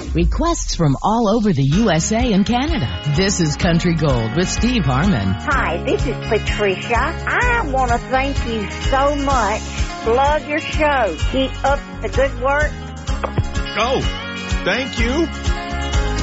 Requests from all over the USA and Canada. This is Country Gold with Steve Harmon. Hi, this is Patricia. I want to thank you so much. Love your show. Keep up the good work. Oh, thank you.